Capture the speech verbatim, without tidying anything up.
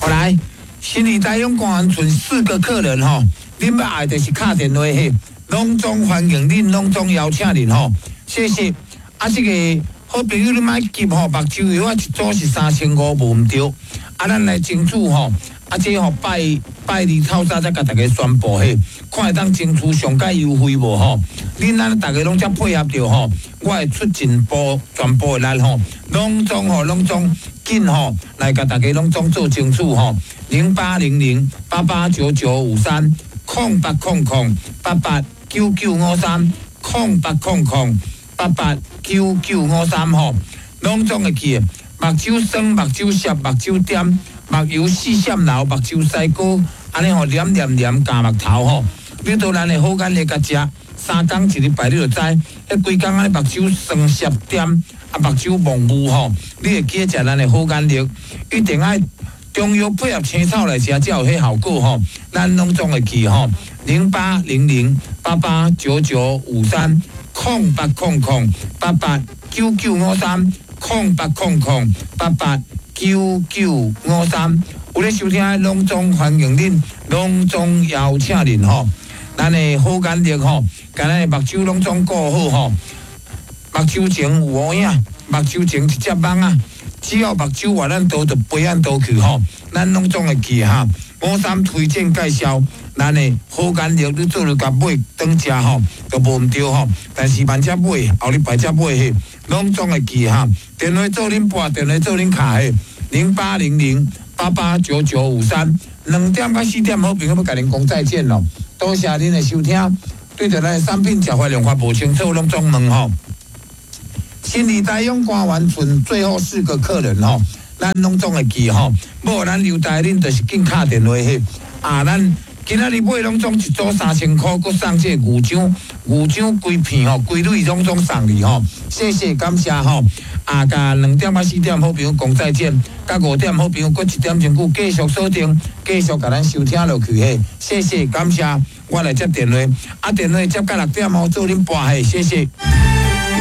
后来新义大勇官剩四个客人吼，恁要爱就是敲电话嘿，隆重欢迎恁，隆重邀请恁吼，谢谢。啊，这个好朋友你买急吼，目睭药啊一组是三千五无毋对，啊，咱来争取吼。啊，这吼拜拜二透早才甲大家宣布嘿，看会当争取上界优惠无吼？恁咱大家拢则配合着吼，我会出尽部全部的力吼，拢总吼拢总紧吼来甲大家拢总做争取吼。零八零零八八九九五三空八空空八八九九五三空八空空八八九九五三吼，拢总会记。目睭酸、目睭涩、目睭点、目油四闪流、目睭西高，安尼吼黏黏黏加目头吼。你到咱的好眼力甲食，三工一日拜你就知，迄规工安尼目睭酸涩点，啊目睭蒙雾吼，你会记食咱的好眼力，一定爱中药配合青草来食，才有迄效果吼。咱拢总会记吼，零八零零八八九九五三空八空空八八九九五三。空八空空八八九九五三，有咧收听的隆重欢迎恁，隆重邀请恁吼。咱的好眼力吼，甲咱的目睭拢总顾好吼。目睭前有乌影，目睭前一只蚊啊，只要目睭话咱倒就飞咱倒去吼，咱拢总会记哈。五三推荐介绍，咱的好眼力你做了甲买当食吼，就无毋对吼。但是万只买，后日摆只买嘿。拢总会记哈，电话做恁拨，电话做恁卡嘿，零八零零八八九九五三，两点到四点好朋友要甲恁讲再见咯，多谢恁的收听，对着咱的产品食法量法无清楚，拢总问吼。新义大勇官完剩最后四个客人吼，咱拢总会记吼，无咱留待恁就是紧敲电话嘿，啊咱。今仔日买拢总一组三千块，佮送这牛掌、牛掌规片吼，规类拢总送你吼，谢谢感谢吼。啊，甲两点到四点好朋友讲再见，甲五点好朋友佮一点钟久继续锁定，继续甲咱收听落去嘿，谢谢感谢。我来接电话，啊电话接到六点吼，做恁拨嘿，谢谢。